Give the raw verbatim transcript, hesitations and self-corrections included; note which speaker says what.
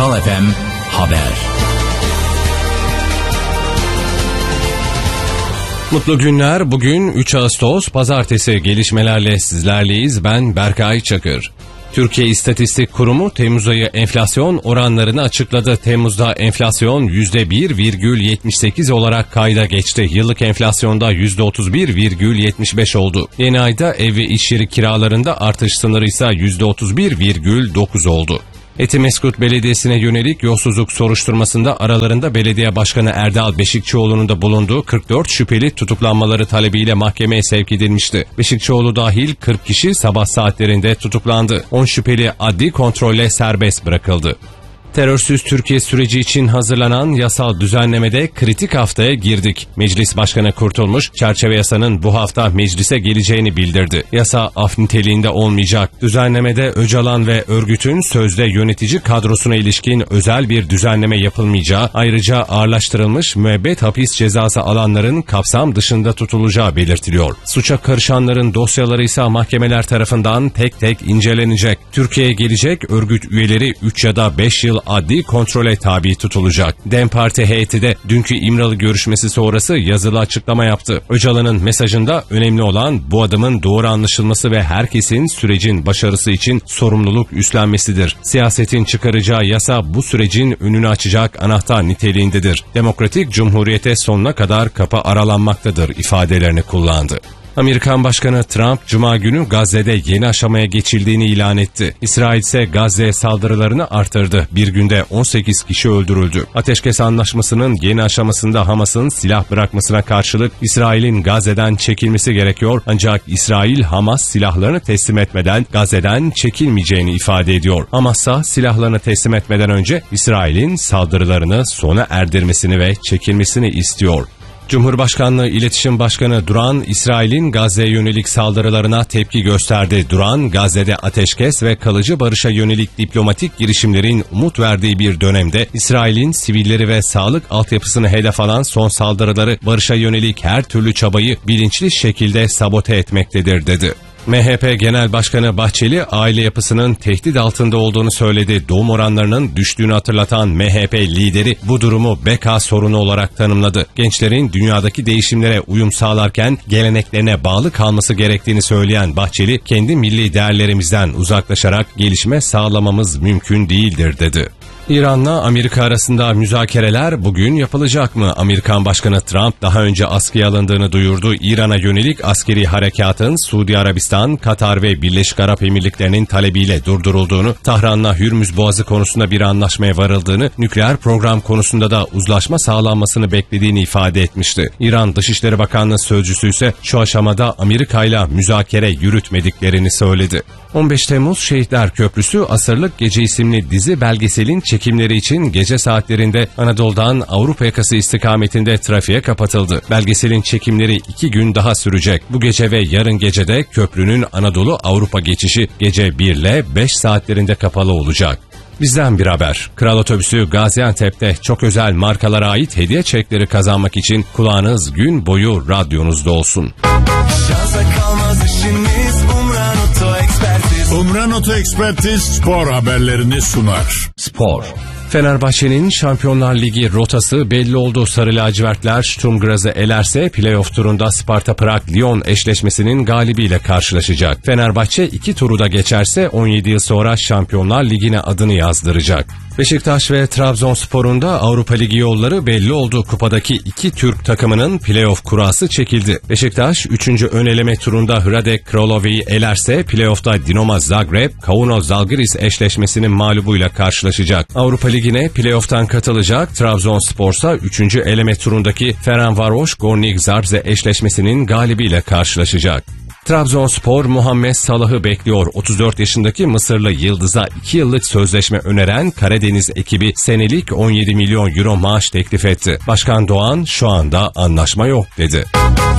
Speaker 1: Kral F M Haber.
Speaker 2: Mutlu günler. Bugün üç Ağustos Pazartesi, gelişmelerle sizlerleyiz. Ben Berkay Çakır. Türkiye İstatistik Kurumu Temmuz ayı enflasyon oranlarını açıkladı. Temmuz'da enflasyon yüzde bir virgül yetmiş sekiz olarak kayda geçti. Yıllık enflasyonda yüzde otuz bir virgül yetmiş beş oldu. Yeni ayda ev ve iş yeri kiralarında artış sınırı ise yüzde otuz bir virgül dokuz oldu. Etimesgut Belediyesi'ne yönelik yolsuzluk soruşturmasında aralarında belediye başkanı Erdal Beşikçioğlu'nun da bulunduğu kırk dört şüpheli tutuklanmaları talebiyle mahkemeye sevk edilmişti. Beşikçioğlu dahil kırk kişi sabah saatlerinde tutuklandı. on şüpheli adli kontrolle serbest bırakıldı. Terörsüz Türkiye süreci için hazırlanan yasal düzenlemede kritik haftaya girdik. Meclis Başkanı Kurtulmuş, çerçeve yasanın bu hafta meclise geleceğini bildirdi. Yasa af niteliğinde olmayacak. Düzenlemede Öcalan ve örgütün sözde yönetici kadrosuna ilişkin özel bir düzenleme yapılmayacağı, ayrıca ağırlaştırılmış müebbet hapis cezası alanların kapsam dışında tutulacağı belirtiliyor. Suça karışanların dosyaları ise mahkemeler tarafından tek tek incelenecek. Türkiye'ye gelecek örgüt üyeleri üç ya da beş yıl adli kontrole tabi tutulacak. DEM Parti heyeti de dünkü İmralı görüşmesi sonrası yazılı açıklama yaptı. Öcalan'ın mesajında önemli olan bu adımın doğru anlaşılması ve herkesin sürecin başarısı için sorumluluk üstlenmesidir. Siyasetin çıkaracağı yasa bu sürecin önünü açacak anahtar niteliğindedir. Demokratik Cumhuriyete sonuna kadar kapı aralanmaktadır ifadelerini kullandı. Amerikan Başkanı Trump, Cuma günü Gazze'de yeni aşamaya geçildiğini ilan etti. İsrail ise Gazze'ye saldırılarını artırdı. Bir günde on sekiz kişi öldürüldü. Ateşkes anlaşmasının yeni aşamasında Hamas'ın silah bırakmasına karşılık İsrail'in Gazze'den çekilmesi gerekiyor. Ancak İsrail, Hamas silahlarını teslim etmeden Gazze'den çekilmeyeceğini ifade ediyor. Hamas ise silahlarını teslim etmeden önce İsrail'in saldırılarını sona erdirmesini ve çekilmesini istiyor. Cumhurbaşkanlığı İletişim Başkanı Duran, İsrail'in Gazze'ye yönelik saldırılarına tepki gösterdi. Duran, Gazze'de ateşkes ve kalıcı barışa yönelik diplomatik girişimlerin umut verdiği bir dönemde İsrail'in sivilleri ve sağlık altyapısını hedef alan son saldırıları barışa yönelik her türlü çabayı bilinçli şekilde sabote etmektedir dedi. M H P Genel Başkanı Bahçeli, aile yapısının tehdit altında olduğunu söyledi. Doğum oranlarının düştüğünü hatırlatan M H P lideri bu durumu beka sorunu olarak tanımladı. Gençlerin dünyadaki değişimlere uyum sağlarken geleneklerine bağlı kalması gerektiğini söyleyen Bahçeli, kendi milli değerlerimizden uzaklaşarak gelişme sağlamamız mümkün değildir dedi. İran'la Amerika arasında müzakereler bugün yapılacak mı? Amerikan Başkanı Trump daha önce askıya alındığını duyurdu. İran'a yönelik askeri harekatın Suudi Arabistan, Katar ve Birleşik Arap Emirlikleri'nin talebiyle durdurulduğunu, Tahran'la Hürmüz Boğazı konusunda bir anlaşmaya varıldığını, nükleer program konusunda da uzlaşma sağlanmasını beklediğini ifade etmişti. İran Dışişleri Bakanlığı sözcüsü ise şu aşamada Amerika ile müzakere yürütmediklerini söyledi. on beş Temmuz Şehitler Köprüsü Asırlık Gece isimli dizi belgeselin çekimleri için gece saatlerinde Anadolu'dan Avrupa yakası istikametinde trafiğe kapatıldı. Belgeselin çekimleri iki gün daha sürecek. Bu gece ve yarın gecede köprünün Anadolu Avrupa geçişi gece bir ile beş saatlerinde kapalı olacak. Bizden bir haber. Kral Otobüsü Gaziantep'te çok özel markalara ait hediye çekleri kazanmak için kulağınız gün boyu radyonuzda olsun.
Speaker 3: Şansa kalmaz işimiz Umran Oto Ekspertiz.
Speaker 4: Umran Oto Ekspertiz spor haberlerini sunar.
Speaker 2: Spor. Fenerbahçe'nin Şampiyonlar Ligi rotası belli oldu. Sarı lacivertler Sturm Graz'ı elerse playoff turunda Sparta Prag-Lyon eşleşmesinin galibiyle karşılaşacak. Fenerbahçe iki turu da geçerse on yedi yıl sonra Şampiyonlar Ligi'ne adını yazdıracak. Beşiktaş ve Trabzonspor'un da Avrupa Ligi yolları belli oldu. Kupadaki iki Türk takımının playoff kurası çekildi. Beşiktaş üçüncü ön eleme turunda Hradec Kralovi'yi elerse playoff'ta Dinamo Zagreb, Kauno Zalgiris eşleşmesinin mağlubuyla karşılaşacak. Avrupa Ligi'ne playoff'tan katılacak. Trabzonspor ise üçüncü eleme turundaki Ferencvaros Gornik Zabrze eşleşmesinin galibiyle karşılaşacak. Trabzonspor Muhammed Salah'ı bekliyor. otuz dört yaşındaki Mısırlı yıldıza iki yıllık sözleşme öneren Karadeniz ekibi senelik on yedi milyon euro maaş teklif etti. Başkan Doğan şu anda anlaşma yok dedi.